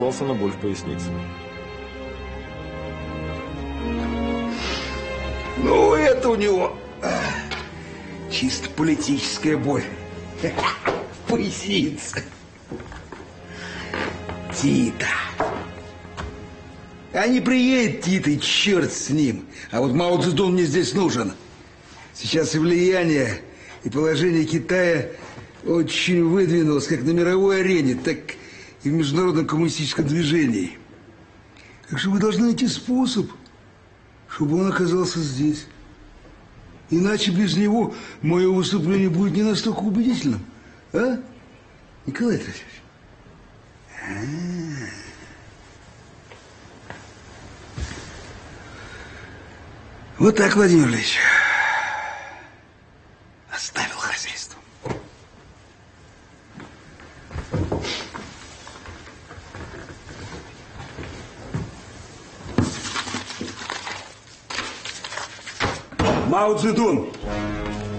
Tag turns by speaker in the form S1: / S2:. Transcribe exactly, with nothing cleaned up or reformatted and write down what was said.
S1: на боль в пояснице.
S2: Ну, это у него чисто политическая боль. Поясница. Тита. А не приедет Тита, и черт с ним. А вот Мао Цзэдун мне здесь нужен. Сейчас и влияние, и положение Китая очень выдвинулось как на мировой арене, так и в международном коммунистическом движении. Так что вы должны найти способ, чтобы он оказался здесь. Иначе без него мое выступление будет не настолько убедительным. А, Николай Трофимович? А-а-а. Вот так, Владимир Ильич. Оставил хозяйство. Мао Цзэдун.